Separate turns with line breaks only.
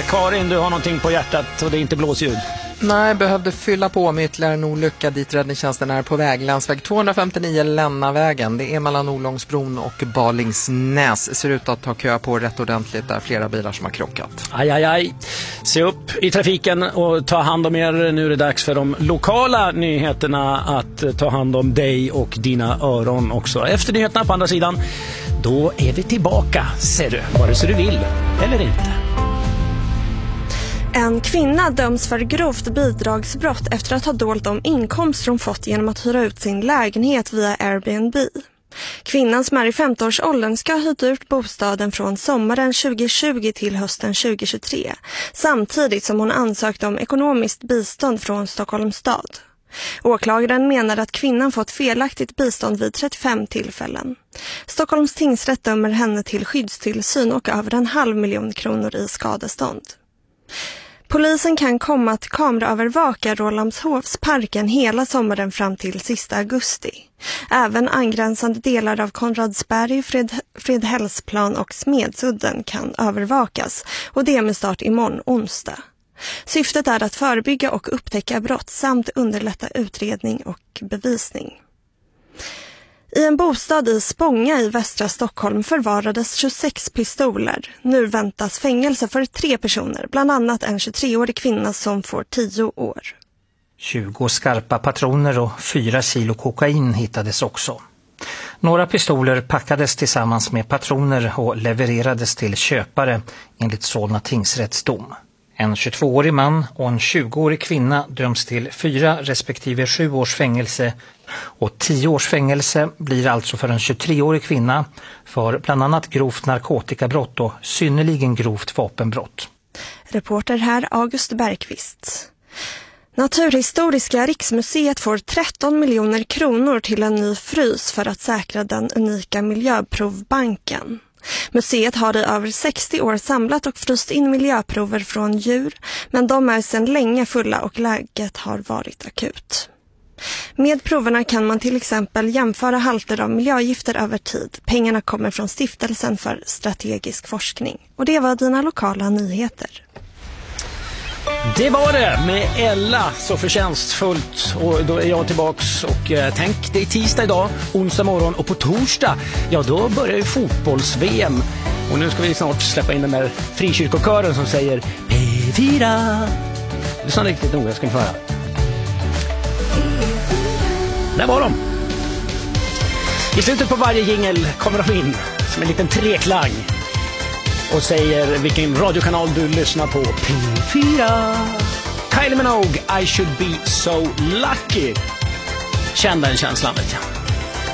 Karin, du har någonting på hjärtat och det är inte blåsljud.
Nej, behövde fylla på med ytterligare en olycka dit räddningstjänsten är på väg. Länsväg 259 Lännavägen. Det är mellan Olångsbron och Balingsnäs. Ser ut att ta kö på rätt ordentligt där, flera bilar som har krockat.
Aj. Se upp i trafiken och ta hand om er. Nu är det dags för de lokala nyheterna att ta hand om dig och dina öron också. Efter nyheterna på andra sidan, då är vi tillbaka, ser du. Vare sig du vill eller inte.
En kvinna döms för grovt bidragsbrott efter att ha dolt de inkomster hon fått genom att hyra ut sin lägenhet via Airbnb. Kvinnan som är i 50-årsåldern ska ha hyrt ut bostaden från sommaren 2020 till hösten 2023, samtidigt som hon ansökte om ekonomiskt bistånd från Stockholms stad. Åklagaren menar att kvinnan fått felaktigt bistånd vid 35 tillfällen. Stockholms tingsrätt dömer henne till skyddstillsyn och över 500 000 kronor i skadestånd. Polisen kan komma att kameraövervaka Rålambshovsparken hela sommaren fram till sista augusti. Även angränsande delar av Konradsberg, Fredhällsplan och Smedsudden kan övervakas, och det med start imorgon onsdag. Syftet är att förebygga och upptäcka brott samt underlätta utredning och bevisning. I en bostad i Spånga i västra Stockholm förvarades 26 pistoler. Nu väntas fängelse för 3 personer, bland annat en 23-årig kvinna som får 10 år.
20 skarpa patroner och 4 kilo kokain hittades också. Några pistoler packades tillsammans med patroner och levererades till köpare enligt Solna tingsrätts dom. En 22-årig man och en 20-årig kvinna döms till 4 respektive 7 års fängelse, och 10 års fängelse blir alltså för en 23-årig kvinna för bland annat grovt narkotikabrott och synnerligen grovt vapenbrott.
Reporter här August Bergqvist. Naturhistoriska riksmuseet får 13 miljoner kronor till en ny frys för att säkra den unika miljöprovbanken. Museet har i över 60 år samlat och fryst in miljöprover från djur, men de är sedan länge fulla och läget har varit akut. Med proverna kan man till exempel jämföra halter av miljögifter över tid. Pengarna kommer från Stiftelsen för strategisk forskning. Och det var dina lokala nyheter.
Det var det med Ella, så förtjänstfullt. Och då är jag tillbaks och tänk, det är tisdag idag, onsdag morgon, och på torsdag, ja då börjar ju fotbolls-VM. Och nu ska vi snart släppa in den där frikyrkokören som säger P4. Lyssna riktigt noga, ska ni få höra. Där var de. I slutet på varje jingle kommer de in som en liten treklang och säger vilken radiokanal du lyssnar på. P4. Kylie Minogue, I should be so lucky. Känn den känslan, vet jag.